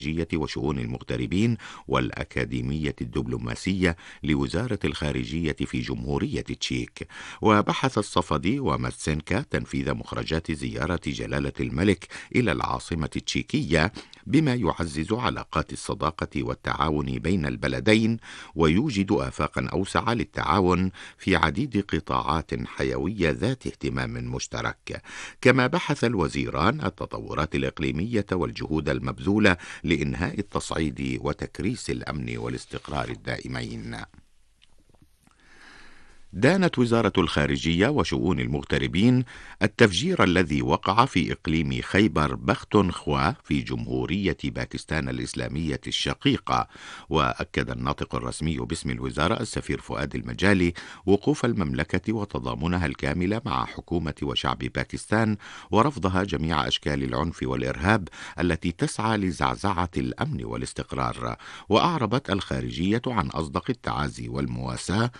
وشؤون المغتربين والأكاديمية الدبلوماسية لوزارة الخارجية في جمهورية تشيك. وبحث الصفدي وماتسينكا تنفيذ مخرجات زيارة جلالة الملك إلى العاصمة التشيكية بما يعزز علاقات الصداقة والتعاون بين البلدين ويوجد آفاقا أوسع للتعاون في عديد قطاعات حيوية ذات اهتمام مشترك. كما بحث الوزيران التطورات الإقليمية والجهود المبذولة لإنهاء التصعيد وتكريس الأمن والاستقرار الدائمين. دانت وزارة الخارجية وشؤون المغتربين التفجير الذي وقع في إقليم خيبر بختونخوا في جمهورية باكستان الإسلامية الشقيقة. وأكد الناطق الرسمي باسم الوزارة السفير فؤاد المجالي وقوف المملكة وتضامنها الكامل مع حكومة وشعب باكستان ورفضها جميع أشكال العنف والإرهاب التي تسعى لزعزعة الأمن والاستقرار. وأعربت الخارجية عن أصدق التعازي والمواساة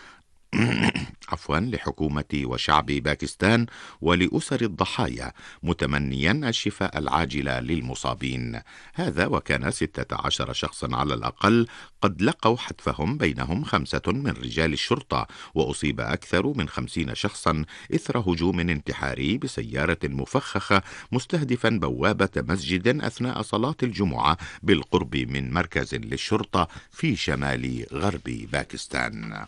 لحكومة وشعب باكستان ولأسر الضحايا، متمنيا الشفاء العاجل للمصابين. هذا وكان 16 شخصا على الأقل قد لقوا حتفهم، بينهم 5 من رجال الشرطة، وأصيب أكثر من 50 شخصا إثر هجوم انتحاري بسيارة مفخخة مستهدفا بوابة مسجد أثناء صلاة الجمعة بالقرب من مركز للشرطة في شمال غرب باكستان.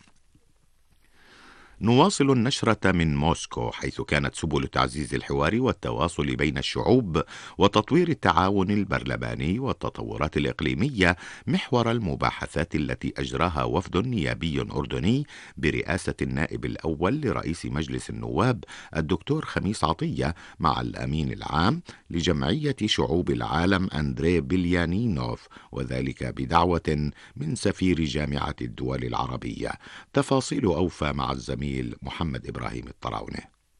نواصل النشرة من موسكو، حيث كانت سبل تعزيز الحوار والتواصل بين الشعوب وتطوير التعاون البرلماني والتطورات الإقليمية محور المباحثات التي أجراها وفد نيابي أردني برئاسة النائب الأول لرئيس مجلس النواب الدكتور خميس عطية مع الأمين العام لجمعية شعوب العالم أندري بليانينوف، وذلك بدعوة من سفير جامعة الدول العربية. تفاصيل أوفى مع الزميل محمد إبراهيم الطراونة.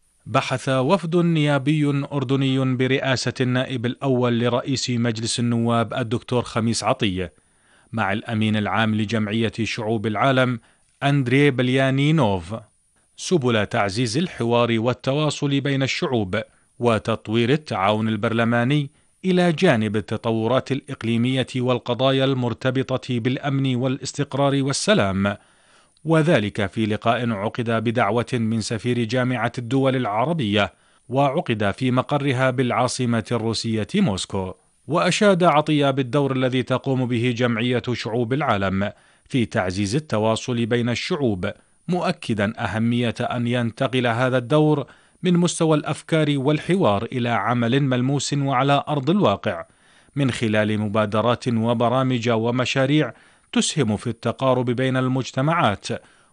بحث وفد نيابي أردني برئاسة النائب الأول لرئيس مجلس النواب الدكتور خميس عطية مع الأمين العام لجمعية شعوب العالم أندري بليانينوف سبل تعزيز الحوار والتواصل بين الشعوب وتطوير التعاون البرلماني إلى جانب التطورات الإقليمية والقضايا المرتبطة بالأمن والاستقرار والسلام، وذلك في لقاء عقد بدعوة من سفير جامعة الدول العربية وعقد في مقرها بالعاصمة الروسية موسكو. وأشاد عطية بالدور الذي تقوم به جمعية شعوب العالم في تعزيز التواصل بين الشعوب، مؤكدا أهمية أن ينتقل هذا الدور من مستوى الأفكار والحوار إلى عمل ملموس وعلى أرض الواقع من خلال مبادرات وبرامج ومشاريع تسهم في التقارب بين المجتمعات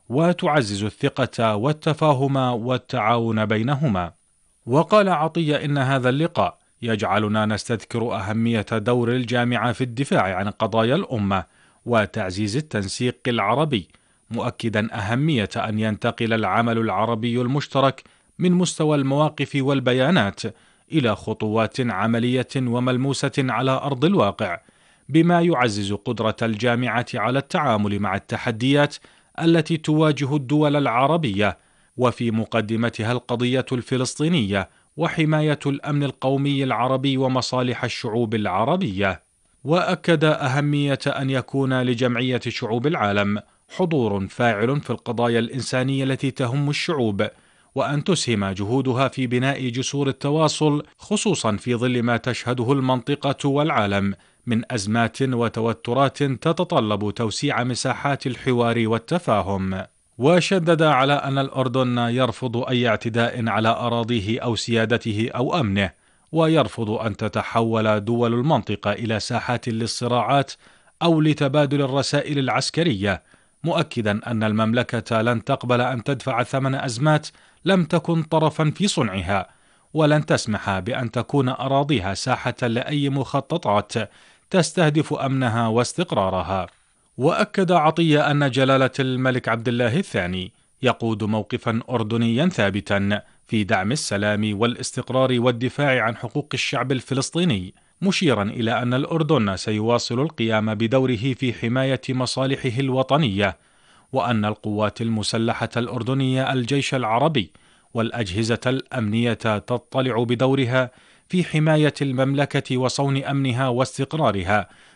وتعزز الثقة والتفاهم والتعاون بينهما. وقال عطية إن هذا اللقاء يجعلنا نستذكر أهمية دور الجامعة في الدفاع عن قضايا الأمة وتعزيز التنسيق العربي، مؤكدا أهمية أن ينتقل العمل العربي المشترك من مستوى المواقف والبيانات إلى خطوات عملية وملموسة على أرض الواقع، بما يعزز قدرة الجامعة على التعامل مع التحديات التي تواجه الدول العربية، وفي مقدمتها القضية الفلسطينية وحماية الأمن القومي العربي ومصالح الشعوب العربية. وأكد أهمية أن يكون لجمعية شعوب العالم حضور فاعل في القضايا الإنسانية التي تهم الشعوب، وأن تسهم جهودها في بناء جسور التواصل، خصوصا في ظل ما تشهده المنطقة والعالم من أزمات وتوترات تتطلب توسيع مساحات الحوار والتفاهم. وشدد على أن الأردن يرفض أي اعتداء على أراضيه أو سيادته أو أمنه، ويرفض أن تتحول دول المنطقة إلى ساحات للصراعات أو لتبادل الرسائل العسكرية، مؤكدا أن المملكة لن تقبل أن تدفع ثمن أزمات لم تكن طرفا في صنعها، ولن تسمح بأن تكون أراضيها ساحة لأي مخططات تستهدف أمنها واستقرارها. وأكد عطية أن جلالة الملك عبد الله الثاني يقود موقفا أردنيا ثابتا في دعم السلام والاستقرار والدفاع عن حقوق الشعب الفلسطيني، مشيرا إلى أن الأردن سيواصل القيام بدوره في حماية مصالحه الوطنية، وأن القوات المسلحة الأردنية الجيش العربي والأجهزة الأمنية تطلع بدورها في حماية المملكة وصون أمنها واستقرارها